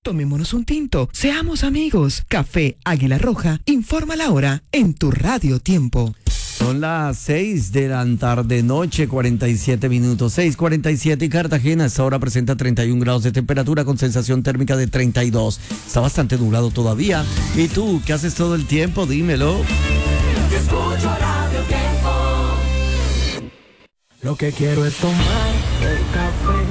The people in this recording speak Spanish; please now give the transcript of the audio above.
Tomémonos un tinto. Seamos amigos. Café Águila Roja. Informa la hora en tu Radio Tiempo. Son las 6 de la tarde, noche, 47 minutos. 6:47 y Cartagena hasta ahora presenta 31 grados de temperatura con sensación térmica de 32. Está bastante nublado todavía. ¿Y tú qué haces todo el tiempo? Dímelo. Yo escucho Radio Tiempo. Lo que quiero es tomar el café